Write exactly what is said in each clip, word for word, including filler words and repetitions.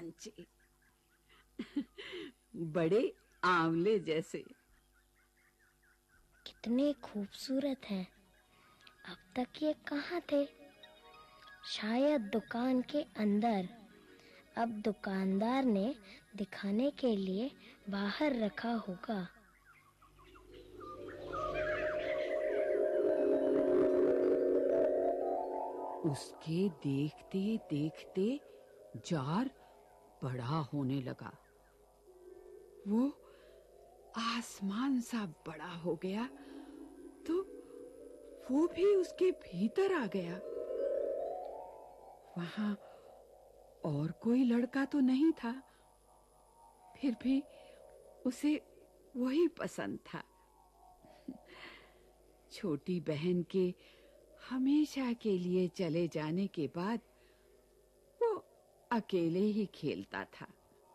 कंचे, बड़े आंवले जैसे। कितने खूबसूरत हैं। अब तक ये कहाँ थे? शायद दुकान के अंदर। अब दुकानदार ने दिखाने के लिए बाहर रखा होगा। उसके देखते देखते जार बड़ा होने लगा। वो आसमान सा बड़ा हो गया तो वो भी उसके भीतर आ गया। वहां और कोई लड़का तो नहीं था, फिर भी उसे वही पसंद था। छोटी बहन के हमेशा के लिए चले जाने के बाद वो अकेले ही खेलता था।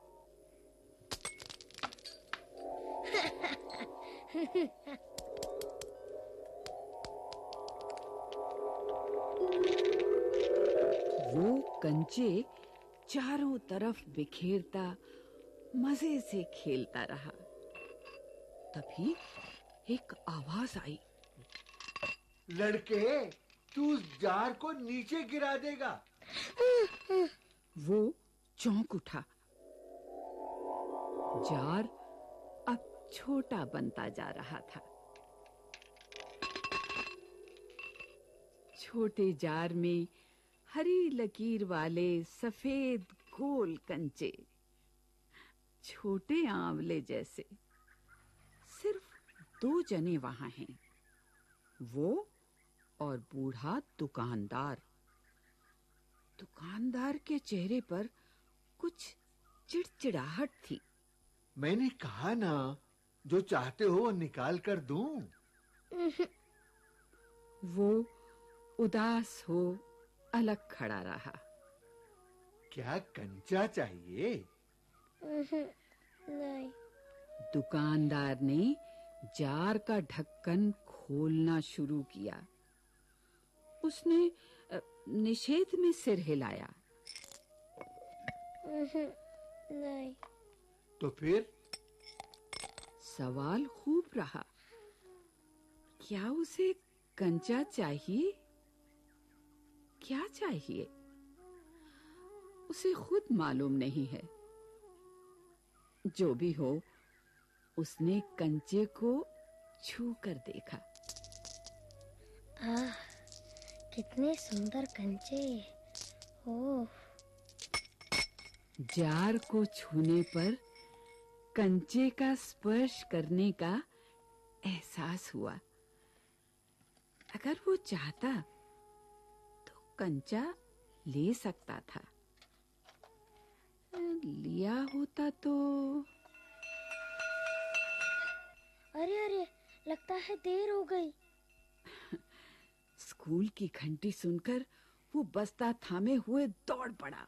वो कंचे चारों तरफ बिखेरता मजे से खेलता रहा। तभी एक आवाज आई, लड़के, तू उस जार को नीचे गिरा देगा। वो चौंक उठा। जार अब छोटा बनता जा रहा था। छोटे जार में हरी लकीर वाले सफेद गोल कंचे, छोटे आंवले जैसे। सिर्फ दो जने वहां हैं, वो और बूढ़ा दुकानदार। दुकानदार के चेहरे पर कुछ चिड़चिड़ाहट थी। मैंने कहा ना, जो चाहते हो वो निकाल कर दूं। वो उदास हो अलग खड़ा रहा। क्या कंचा चाहिए? नहीं। दुकानदार ने जार का ढक्कन खोलना शुरू किया। उसने निषेध में सिर हिलाया। नहीं। तो फिर? सवाल खूब रहा, क्या उसे कंचा चाहिए? क्या चाहिए उसे खुद मालूम नहीं है। जो भी हो, उसने कंचे को छू कर देखा। आह, कितने सुंदर कंचे। ओह। जार को छूने पर कंचे का स्पर्श करने का एहसास हुआ। अगर वो चाहता तो कंचा ले सकता था। लिया होता तो। अरे अरे, लगता है देर हो गई। स्कूल की घंटी सुनकर वो बस्ता थामे हुए दौड़ पड़ा।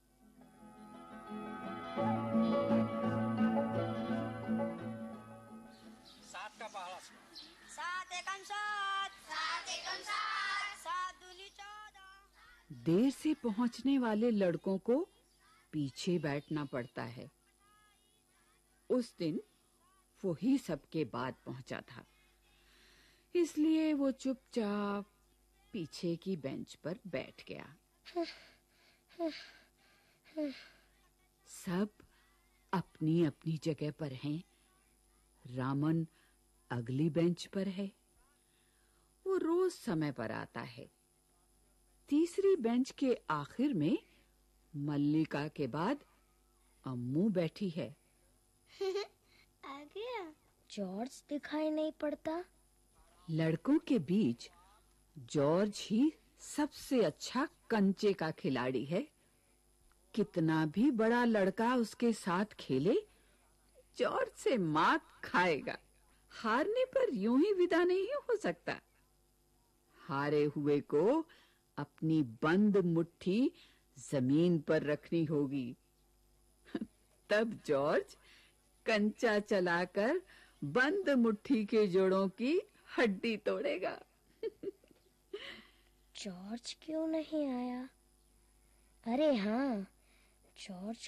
सात का पहला सात एकम सात, सात एकम सात, सात दूनी चौदह। देर से पहुंचने वाले लड़कों को पीछे बैठना पड़ता है। उस दिन वो ही सबके बाद पहुंचा था, इसलिए वो चुपचाप पीछे की बेंच पर बैठ गया। सब अपनी अपनी जगह पर हैं। रामन अगली बेंच पर है। वो रोज समय पर आता है। तीसरी बेंच के आखिर में मल्लिका के बाद अम्मू बैठी है। आ गया। जॉर्ज दिखाई नहीं पड़ता। लड़कों के बीच जॉर्ज ही सबसे अच्छा कंचे का खिलाड़ी है। कितना भी बड़ा लड़का उसके साथ खेले, जॉर्ज से मात खाएगा। हारने पर यूं ही विदा नहीं हो सकता। हारे हुए को अपनी बंद मुट्ठी जमीन पर रखनी होगी। तब जॉर्ज कंचा चलाकर बंद मुट्ठी के जोड़ों की हड्डी तोड़ेगा। जॉर्ज क्यों नहीं आया? अरे हाँ, जॉर्ज